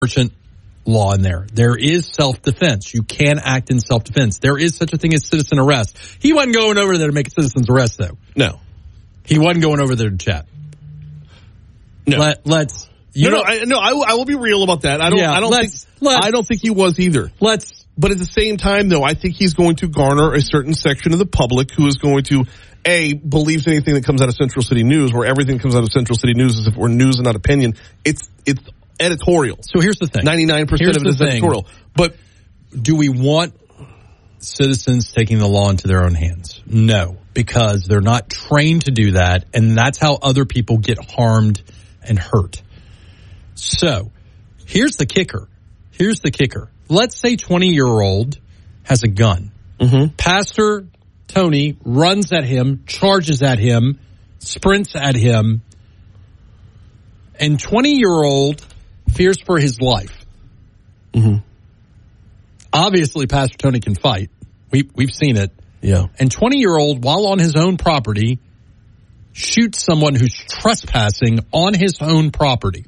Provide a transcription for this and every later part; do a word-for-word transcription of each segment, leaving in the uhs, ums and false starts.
merchant law in there. There is self-defense. You can act in self-defense. There is such a thing as citizen arrest. He wasn't going over there to make a citizen's arrest, though. No. He wasn't going over there to chat. No. Let, let's... You no, know, no, I, no. I, will- I will be real about that. I don't. Yeah, I don't let's- think. let's- I don't think he was either. let's... But at the same time, though, I think he's going to garner a certain section of the public who is going to, A, believes anything that comes out of Central City News, where everything comes out of Central City News as if we're news and not opinion. It's it's editorial. So here's the thing. ninety-nine percent Here's of it is the thing. editorial. But Do we want citizens taking the law into their own hands? No, because they're not trained to do that, and that's how other people get harmed and hurt. So, here's the kicker. Here's the kicker. Let's say twenty-year-old has a gun. Mm-hmm. Pastor Tony runs at him, charges at him, sprints at him, and twenty-year-old fears for his life. Mm-hmm. Obviously, Pastor Tony can fight. We, we've seen it. Yeah. And twenty-year-old, while on his own property, shoots someone who's trespassing on his own property.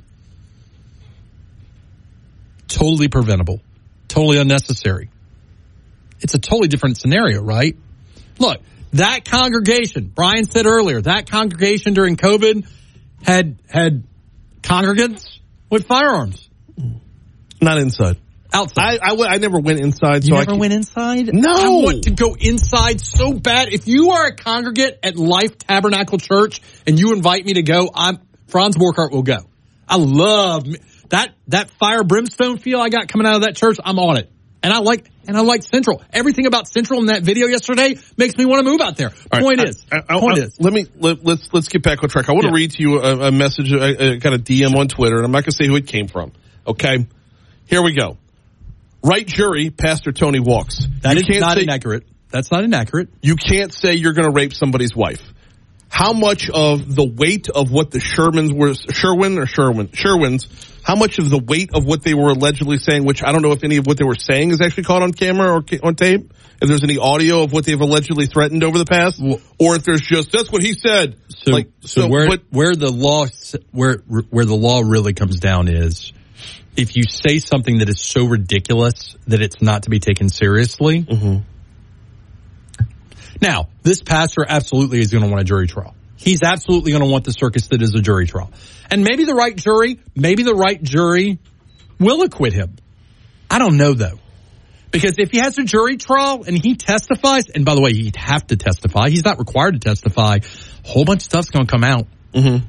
Totally preventable. Totally unnecessary. It's a totally different scenario, right? Look, that congregation, Brian said earlier, that congregation during COVID had had congregants with firearms. Not inside. Outside. I, I, w- I never went inside. You so never I can- went inside? No. I want to go inside so bad. If you are a congregant at Life Tabernacle Church and you invite me to go, I'm Franz Borkhardt will go. I love that that fire brimstone feel I got coming out of that church. I'm on it. And I like and I like Central. Everything about Central in that video yesterday makes me want to move out there. All Point right, is, I, I, point I, is. Let me let, let's let's get back on track. I want to Yeah. read to you a, a message. I, I got a D M on Twitter, and I'm not going to say who it came from. Okay, here we go. Right jury, Pastor Tony walks. That You is can't not say, inaccurate. That's not inaccurate. You can't say you're going to rape somebody's wife. How much of the weight of what the Shermans were, Sherwin or Sherwin, Sherwins, how much of the weight of what they were allegedly saying, which I don't know if any of what they were saying is actually caught on camera or ca- on tape, if there's any audio of what they've allegedly threatened over the past, Well, or if there's just, that's what he said. So, like, so, so where but, where the law where where the law really comes down is, if you say something that is so ridiculous that it's not to be taken seriously. Mm-hmm. Now, this pastor absolutely is going to want a jury trial. He's absolutely going to want the circus that is a jury trial. And maybe the right jury, maybe the right jury will acquit him. I don't know, though. Because if he has a jury trial and he testifies, and by the way, he'd have to testify. He's not required to testify. A whole bunch of stuff's going to come out. Mm-hmm.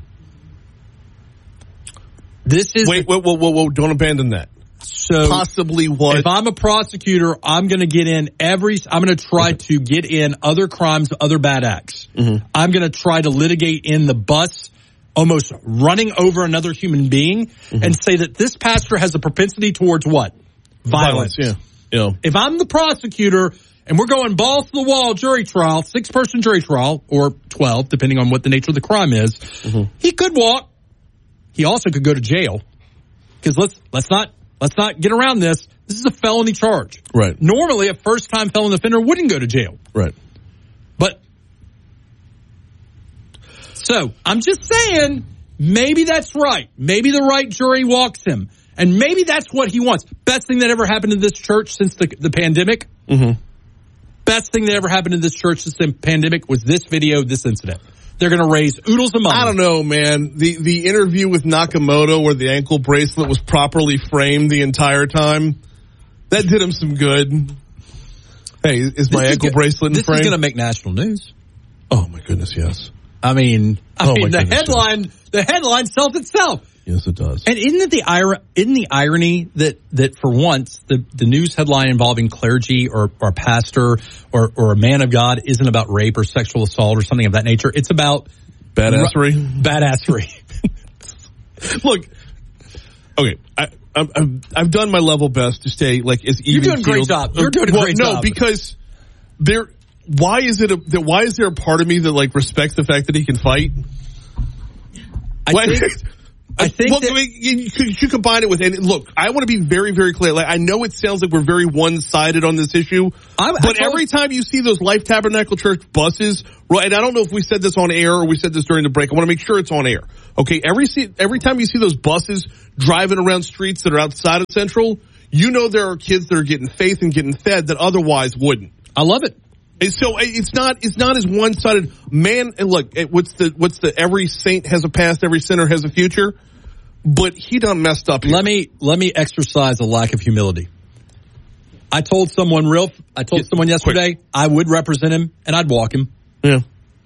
This is... Wait, wait, wait, wait, wait, don't abandon that. So Possibly what? if I'm a prosecutor, I'm going to get in every, I'm going to try to get in other crimes, other bad acts. Mm-hmm. I'm going to try to litigate in the bus, almost running over another human being, Mm-hmm. and say that this pastor has a propensity towards what? Violence. Yeah. Yeah. If I'm the prosecutor and we're going balls to the wall jury trial, six person jury trial, or twelve, depending on what the nature of the crime is, Mm-hmm. he could walk. He also could go to jail. Because let's, let's not, let's not get around this. This is a felony charge. Right. Normally, a first time felon offender wouldn't go to jail. Right. But, so, I'm just saying, maybe that's right. Maybe the right jury walks him. And maybe that's what he wants. Best thing that ever happened to this church since the, the pandemic. Mm-hmm. Best thing that ever happened to this church since the pandemic was this video, this incident. They're going to raise oodles of money. I don't know, man. The the interview with Nakamoto where the ankle bracelet was properly framed the entire time, that did him some good. Hey, is my This ankle is go- bracelet in This frame? is going to make national news. Oh, my goodness, yes. I mean, I Oh, mean my the goodness, headline, the headline sells itself. Yes, it does. And isn't it the ir- isn't the irony that, that for once the, the news headline involving clergy or, or a pastor or, or a man of God isn't about rape or sexual assault or something of that nature. It's about Badassery? badassery. Look, okay, I, I've, I've, I've done my level best to stay like as even. You're doing a great job. You're doing a well, great no, job. No, because there. Why is it? A, that why is there a part of me that like respects the fact that he can fight? I Why- think, I think well, that, I mean, you, you, you combine it with, and look, I want to be very, very clear. Like, I know it sounds like we're very one-sided on this issue, I'm- but I every time you see those Life Tabernacle Church buses, right, and I don't know if we said this on air or we said this during the break, I want to make sure it's on air. Okay, every every time you see those buses driving around streets that are outside of Central, you know there are kids that are getting faith and getting fed that otherwise wouldn't. I love it. And so it's not it's not as one sided. Man, and look, what's the what's the every saint has a past, every sinner has a future. But he done messed up here. Let me let me exercise a lack of humility. I told someone real. I told yeah, someone yesterday quick. I would represent him and I'd walk him. Yeah.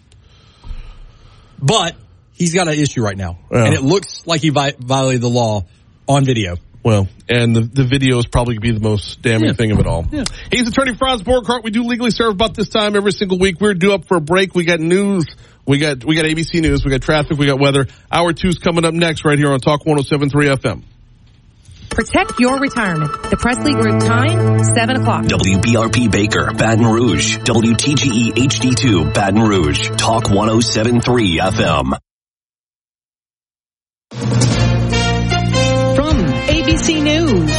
But he's got an issue right now, yeah. and it looks like he vi- violated the law on video. Well, and the, the video is probably going to be the most damning yeah. thing of it all. Yeah. He's Attorney Franz Borghardt. We do legally serve about this time every single week. We're due up for a break. We got news. We got we got A B C News. We got traffic. We got weather. Hour two's coming up next right here on Talk one oh seven point three F M. Protect your retirement. The Presley Group time, seven o'clock. W B R P Baker, Baton Rouge. W T G E H D two, Baton Rouge. Talk one oh seven point three F M. From A B C News,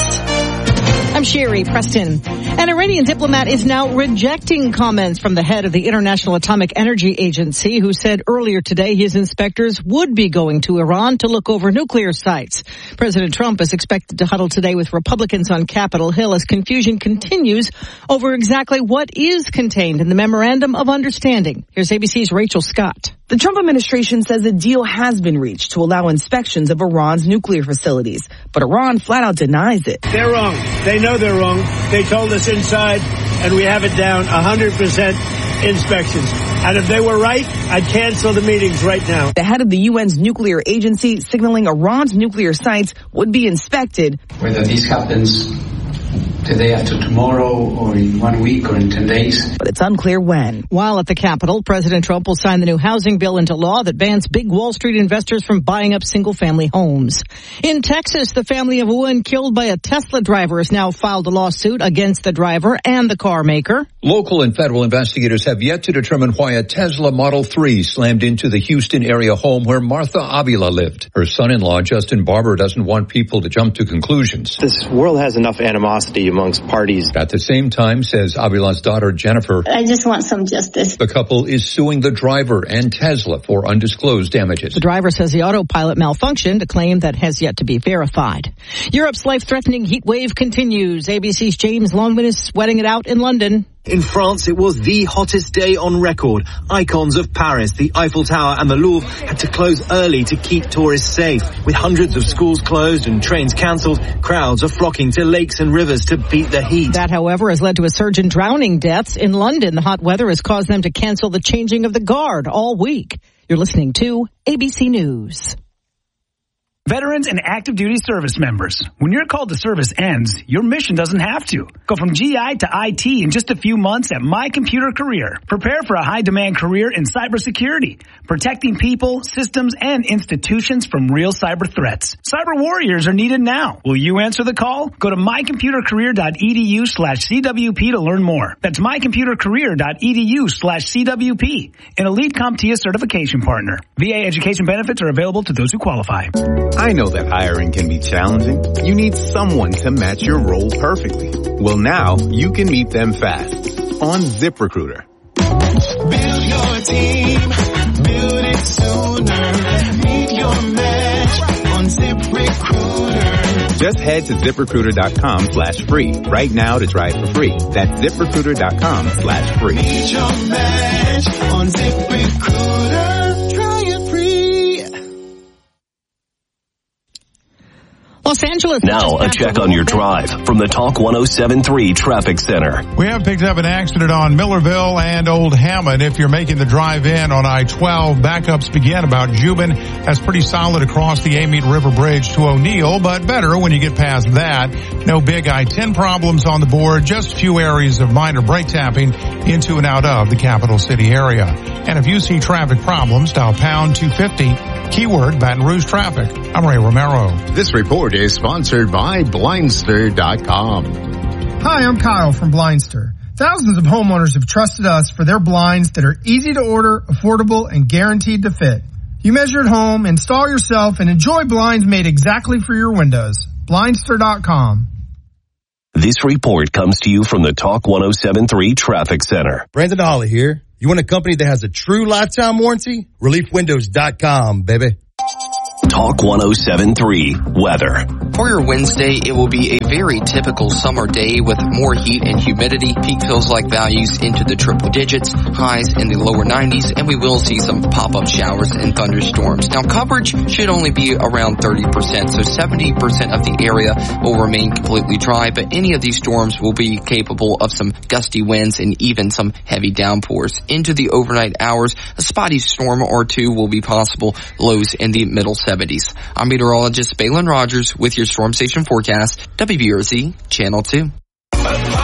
I'm Sherry Preston. An Iranian diplomat is now rejecting comments from the head of the International Atomic Energy Agency, who said earlier today his inspectors would be going to Iran to look over nuclear sites. President Trump is expected to huddle today with Republicans on Capitol Hill as confusion continues over exactly what is contained in the Memorandum of Understanding. Here's A B C's Rachel Scott. The Trump administration says a deal has been reached to allow inspections of Iran's nuclear facilities, but Iran flat out denies it. They're wrong. They know they're wrong. They told us inside, and we have it down one hundred percent inspections. And if they were right, I'd cancel the meetings right now. The head of the U N's nuclear agency signaling Iran's nuclear sites would be inspected. Whether this happens today after tomorrow or in one week or in ten days. But it's unclear when. While at the Capitol, President Trump will sign the new housing bill into law that bans big Wall Street investors from buying up single-family homes. In Texas, the family of a woman killed by a Tesla driver has now filed a lawsuit against the driver and the car maker. Local and federal investigators have yet to determine why a Tesla Model three slammed into the Houston area home where Martha Avila lived. Her son-in-law, Justin Barber, doesn't want people to jump to conclusions. This world has enough animosity amongst parties. At the same time, says Avila's daughter, Jennifer, I just want some justice. The couple is suing the driver and Tesla for undisclosed damages. The driver says the autopilot malfunctioned, a claim that has yet to be verified. Europe's life-threatening heat wave continues. A B C's James Longman is sweating it out in London. In France, it was the hottest day on record. Icons of Paris, the Eiffel Tower and the Louvre had to close early to keep tourists safe. With hundreds of schools closed and trains cancelled, crowds are flocking to lakes and rivers to beat the heat. That, however, has led to a surge in drowning deaths. In London, the hot weather has caused them to cancel the changing of the guard all week. You're listening to A B C News. Veterans and active duty service members. When your call to service ends, your mission doesn't have to. Go from G I to I T in just a few months at My Computer Career. Prepare for a high-demand career in cybersecurity, protecting people, systems, and institutions from real cyber threats. Cyber warriors are needed now. Will you answer the call? Go to mycomputercareer.edu slash CWP to learn more. That's mycomputercareer.edu slash CWP, an Elite CompTIA certification partner. V A education benefits are available to those who qualify. I know that hiring can be challenging. You need someone to match your role perfectly. Well, now you can meet them fast on ZipRecruiter. Build your team, build it sooner. Meet your match on ZipRecruiter. Just head to ZipRecruiter.com slash free right now to try it for free. That's ZipRecruiter.com slash free. Meet your match on ZipRecruiter. Try it free. Los Angeles. Now a check on your drive from the Talk one oh seven point three Traffic Center. We have picked up an accident on Millerville and Old Hammond. If you're making the drive in on I twelve, backups begin about Jubin. That's pretty solid across the Amite River Bridge to O'Neill, but better when you get past that. No big I ten problems on the board, just a few areas of minor brake tapping into and out of the capital city area. And if you see traffic problems, dial pound two fifty, keyword Baton Rouge traffic. I'm Ray Romero. This report is sponsored by Blindster dot com. Hi, I'm Kyle from Blindster. Thousands of homeowners have trusted us for their blinds that are easy to order, affordable, and guaranteed to fit. You measure at home, install yourself, and enjoy blinds made exactly for your windows. Blindster dot com. This report comes to you from the Talk one oh seven point three Traffic Center. Brandon Ollie here. You want a company that has a true lifetime warranty? Relief Windows dot com, baby. Talk one oh seven three Weather. For your Wednesday, it will be a very typical summer day with more heat and humidity. Peak feels like values into the triple digits, highs in the lower nineties, and we will see some pop-up showers and thunderstorms. Now, coverage should only be around thirty percent, so seventy percent of the area will remain completely dry, but any of these storms will be capable of some gusty winds and even some heavy downpours. Into the overnight hours, a spotty storm or two will be possible, lows in the middle seventies. I'm meteorologist Balin Rogers with your Storm Station forecast, W B R Z Channel two.